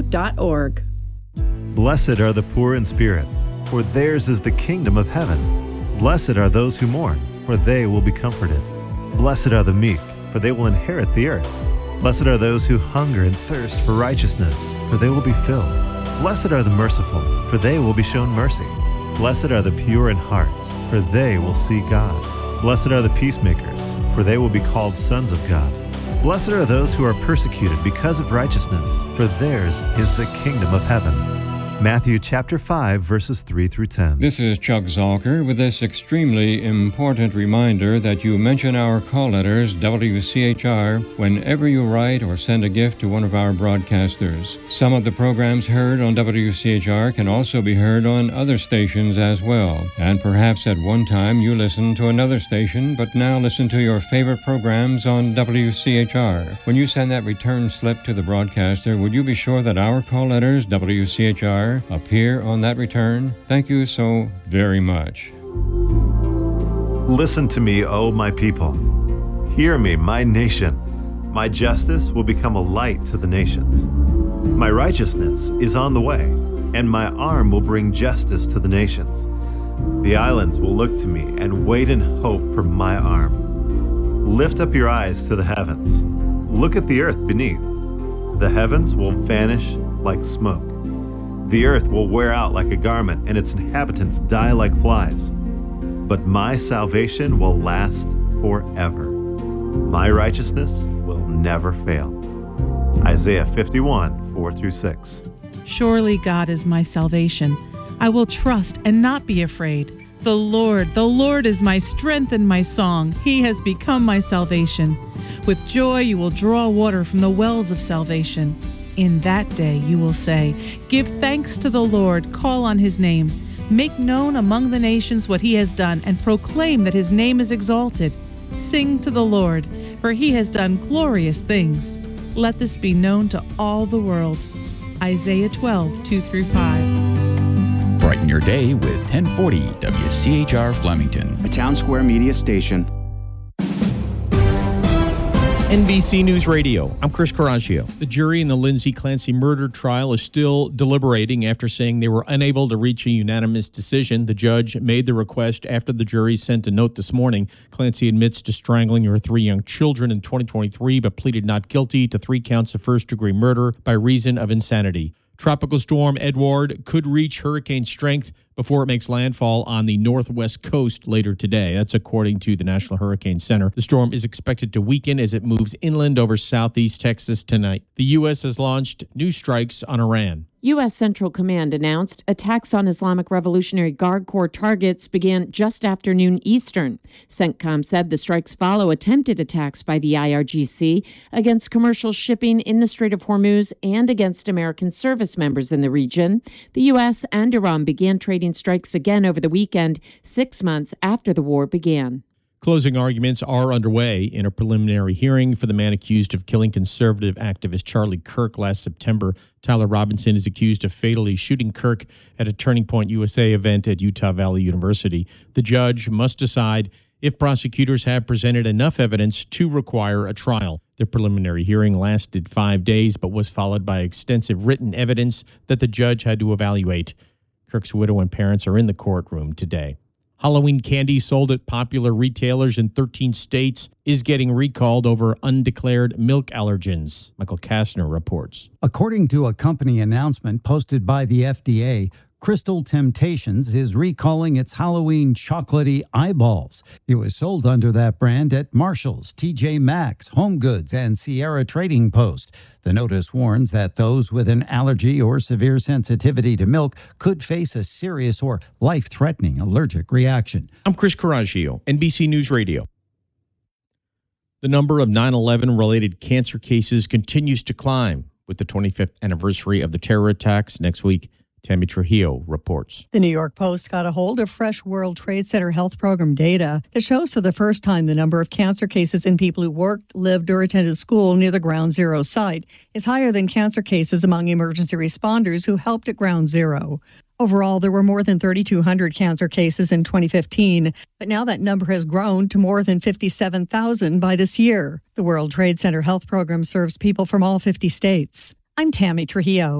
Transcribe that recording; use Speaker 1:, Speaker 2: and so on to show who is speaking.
Speaker 1: www.ccrc.org.
Speaker 2: Blessed are the poor in spirit, for theirs is the kingdom of heaven. Blessed are those who mourn, for they will be comforted. Blessed are the meek, for they will inherit the earth. Blessed are those who hunger and thirst for righteousness, for they will be filled. Blessed are the merciful, for they will be shown mercy. Blessed are the pure in heart, for they will see God. Blessed are the peacemakers, for they will be called sons of God. Blessed are those who are persecuted because of righteousness, for theirs is the kingdom of heaven. Matthew chapter 5, verses 3 through 10.
Speaker 3: This is Chuck Zalker with this extremely important reminder that you mention our call letters, WCHR, whenever you write or send a gift to one of our broadcasters. Some of the programs heard on WCHR can also be heard on other stations as well. And perhaps at one time you listened to another station, but now listen to your favorite programs on WCHR. When you send that return slip to the broadcaster, would you be sure that our call letters, WCHR, appear on that return? Thank you so very much.
Speaker 2: Listen to me, O my people. Hear me, my nation. My justice will become a light to the nations. My righteousness is on the way, and my arm will bring justice to the nations. The islands will look to me and wait in hope for my arm. Lift up your eyes to the heavens. Look at the earth beneath. The heavens will vanish like smoke. The earth will wear out like a garment, and its inhabitants die like flies. But my salvation will last forever. My righteousness will never fail. Isaiah 51, 4 through 6.
Speaker 4: Surely God is my salvation. I will trust and not be afraid. The Lord is my strength and my song. He has become my salvation. With joy you will draw water from the wells of salvation. In that day you will say, give thanks to the Lord, call on his name. Make known among the nations what he has done, and proclaim that his name is exalted. Sing to the Lord, for he has done glorious things. Let this be known to all the world. Isaiah 12, 2 through 5.
Speaker 5: Brighten your day with 1040 WCHR Flemington,
Speaker 6: a Town Square Media station.
Speaker 7: NBC News Radio, I'm Chris Coraggio. The jury in the Lindsay Clancy murder trial is still deliberating after saying they were unable to reach a unanimous decision. The judge made the request after the jury sent a note this morning. Clancy admits to strangling her 3 young children in 2023, but pleaded not guilty to 3 counts of first-degree murder by reason of insanity. Tropical storm Edward could reach hurricane strength before it makes landfall on the northwest coast later today. That's according to the National Hurricane Center. The storm is expected to weaken as it moves inland over southeast Texas tonight. The U.S. has launched new strikes on Iran.
Speaker 8: U.S. Central Command announced attacks on Islamic Revolutionary Guard Corps targets began just after noon Eastern. CENTCOM said the strikes follow attempted attacks by the IRGC against commercial shipping in the Strait of Hormuz and against American service members in the region. The U.S. and Iran began trading strikes again over the weekend, 6 months after the war began.
Speaker 7: Closing arguments are underway in a preliminary hearing for the man accused of killing conservative activist Charlie Kirk last September. Tyler Robinson is accused of fatally shooting Kirk at a Turning Point USA event at Utah Valley University. The judge must decide if prosecutors have presented enough evidence to require a trial. The preliminary hearing lasted 5 days, but was followed by extensive written evidence that the judge had to evaluate. Kirk's widow and parents are in the courtroom today. Halloween candy sold at popular retailers in 13 states is getting recalled over undeclared milk allergens. Michael Kastner reports.
Speaker 9: According to a company announcement posted by the FDA, Crystal Temptations is recalling its Halloween chocolatey eyeballs. It was sold under that brand at Marshall's, TJ Maxx, HomeGoods, and Sierra Trading Post. The notice warns that those with an allergy or severe sensitivity to milk could face a serious or life-threatening allergic reaction.
Speaker 7: I'm Chris Coraggio, NBC News Radio. The number of 9/11-related cancer cases continues to climb with the 25th anniversary of the terror attacks next week. Tammy Trujillo reports.
Speaker 10: The New York Post got a hold of fresh World Trade Center Health Program data that shows for the first time the number of cancer cases in people who worked, lived, or attended school near the Ground Zero site is higher than cancer cases among emergency responders who helped at Ground Zero. Overall, there were more than 3,200 cancer cases in 2015, but now that number has grown to more than 57,000 by this year. The World Trade Center Health Program serves people from all 50 states. I'm Tammy Trujillo.